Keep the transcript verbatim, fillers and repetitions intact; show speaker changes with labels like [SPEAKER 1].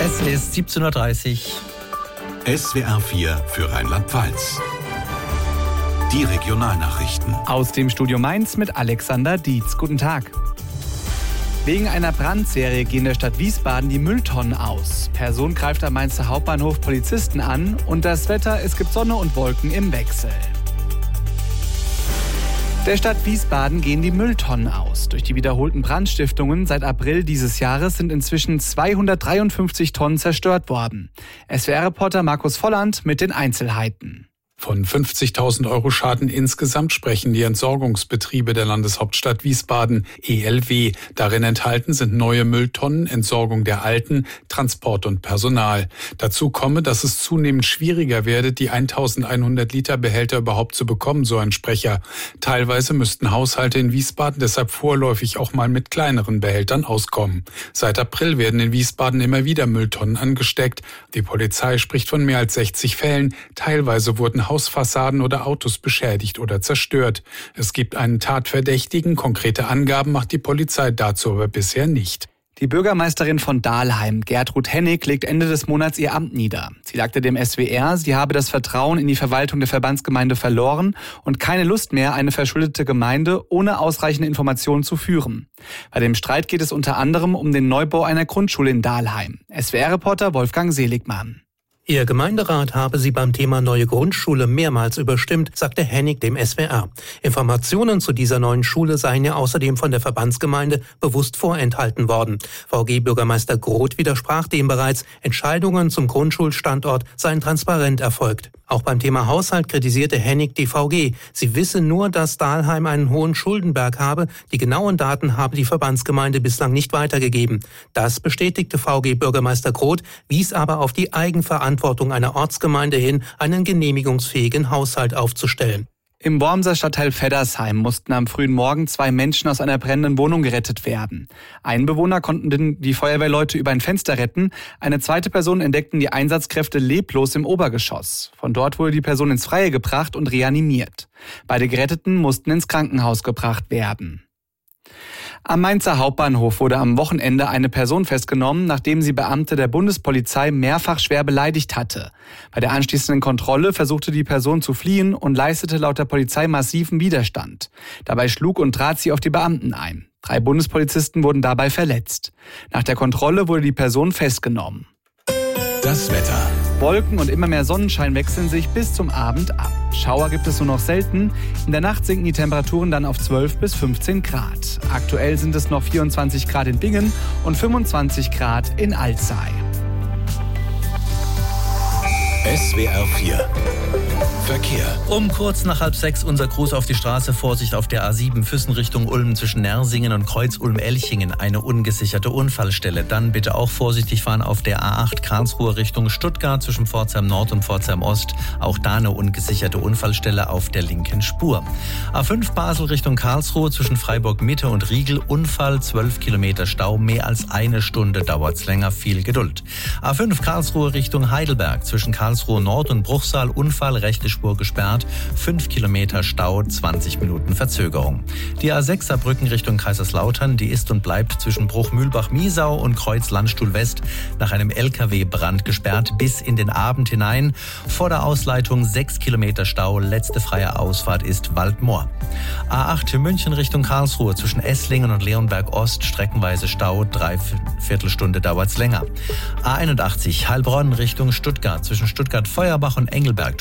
[SPEAKER 1] Es ist siebzehn Uhr dreißig.
[SPEAKER 2] S W R vier für Rheinland-Pfalz. Die Regionalnachrichten.
[SPEAKER 3] Aus dem Studio Mainz mit Alexander Dietz. Guten Tag. Wegen einer Brandserie gehen der Stadt Wiesbaden die Mülltonnen aus. Person greift am Mainzer Hauptbahnhof Polizisten an und das Wetter, es gibt Sonne und Wolken im Wechsel. Der Stadt Wiesbaden gehen die Mülltonnen aus. Durch die wiederholten Brandstiftungen seit April dieses Jahres sind inzwischen zweihundertdreiundfünfzig Tonnen zerstört worden. S W R-Reporter Markus Volland mit den Einzelheiten.
[SPEAKER 4] Von fünfzigtausend Euro Schaden insgesamt sprechen die Entsorgungsbetriebe der Landeshauptstadt Wiesbaden, E L W. Darin enthalten sind neue Mülltonnen, Entsorgung der alten, Transport und Personal. Dazu komme, dass es zunehmend schwieriger werde, die eintausendeinhundert Liter Behälter überhaupt zu bekommen, so ein Sprecher. Teilweise müssten Haushalte in Wiesbaden deshalb vorläufig auch mal mit kleineren Behältern auskommen. Seit April werden in Wiesbaden immer wieder Mülltonnen angesteckt. Die Polizei spricht von mehr als sechzig Fällen. Teilweise wurden Hausfassaden oder Autos beschädigt oder zerstört. Es gibt einen Tatverdächtigen. Konkrete Angaben macht die Polizei dazu aber bisher nicht.
[SPEAKER 3] Die Bürgermeisterin von Dahlheim, Gertrud Hennig, legt Ende des Monats ihr Amt nieder. Sie sagte dem S W R, sie habe das Vertrauen in die Verwaltung der Verbandsgemeinde verloren und keine Lust mehr, eine verschuldete Gemeinde ohne ausreichende Informationen zu führen. Bei dem Streit geht es unter anderem um den Neubau einer Grundschule in Dahlheim. S W R-Reporter Wolfgang Seligmann.
[SPEAKER 5] Ihr Gemeinderat habe sie beim Thema neue Grundschule mehrmals überstimmt, sagte Hennig dem S W R. Informationen zu dieser neuen Schule seien ja außerdem von der Verbandsgemeinde bewusst vorenthalten worden. V G-Bürgermeister Groth widersprach dem bereits, Entscheidungen zum Grundschulstandort seien transparent erfolgt. Auch beim Thema Haushalt kritisierte Hennig die V G. Sie wisse nur, dass Dahlheim einen hohen Schuldenberg habe. Die genauen Daten habe die Verbandsgemeinde bislang nicht weitergegeben. Das bestätigte V G-Bürgermeister Groth, wies aber auf die Eigenverantwortung einer Ortsgemeinde hin, einen genehmigungsfähigen Haushalt aufzustellen.
[SPEAKER 3] Im Wormser Stadtteil Feddersheim mussten am frühen Morgen zwei Menschen aus einer brennenden Wohnung gerettet werden. Einen Bewohner konnten die Feuerwehrleute über ein Fenster retten. Eine zweite Person entdeckten die Einsatzkräfte leblos im Obergeschoss. Von dort wurde die Person ins Freie gebracht und reanimiert. Beide Geretteten mussten ins Krankenhaus gebracht werden. Am Mainzer Hauptbahnhof wurde am Wochenende eine Person festgenommen, nachdem sie Beamte der Bundespolizei mehrfach schwer beleidigt hatte. Bei der anschließenden Kontrolle versuchte die Person zu fliehen und leistete laut der Polizei massiven Widerstand. Dabei schlug und trat sie auf die Beamten ein. Drei Bundespolizisten wurden dabei verletzt. Nach der Kontrolle wurde die Person festgenommen.
[SPEAKER 2] Das Wetter.
[SPEAKER 3] Wolken und immer mehr Sonnenschein wechseln sich bis zum Abend ab. Schauer gibt es nur noch selten. In der Nacht sinken die Temperaturen dann auf zwölf bis fünfzehn Grad. Aktuell sind es noch vierundzwanzig Grad in Bingen und fünfundzwanzig Grad in Alzey.
[SPEAKER 2] S W R vier Verkehr.
[SPEAKER 1] Um kurz nach halb sechs unser Gruß auf die Straße. Vorsicht auf der A sieben Füssen Richtung Ulm zwischen Nersingen und Kreuz Ulm-Elchingen. Eine ungesicherte Unfallstelle. Dann bitte auch vorsichtig fahren auf der A acht Karlsruhe Richtung Stuttgart zwischen Pforzheim Nord und Pforzheim Ost. Auch da eine ungesicherte Unfallstelle auf der linken Spur. A fünf Basel Richtung Karlsruhe zwischen Freiburg Mitte und Riegel. Unfall, zwölf Kilometer Stau. Mehr als eine Stunde dauert's länger. Viel Geduld. A fünf Karlsruhe Richtung Heidelberg zwischen Karlsruhe Nord und Bruchsal. Unfall, rechte Spur gesperrt, fünf Kilometer Stau, zwanzig Minuten Verzögerung. Die A sechs Saarbrücken Richtung Kaiserslautern, die ist und bleibt zwischen Bruch-Mühlbach-Miesau und Kreuz-Landstuhl West nach einem L K W-Brand gesperrt bis in den Abend hinein. Vor der Ausleitung sechs Kilometer Stau, letzte freie Ausfahrt ist Waldmoor. A acht München Richtung Karlsruhe zwischen Esslingen und Leonberg Ost, streckenweise Stau, drei Viertelstunde dauert's länger. A einundachtzig Heilbronn Richtung Stuttgart zwischen Stuttgart-Feuerbach und Engelberg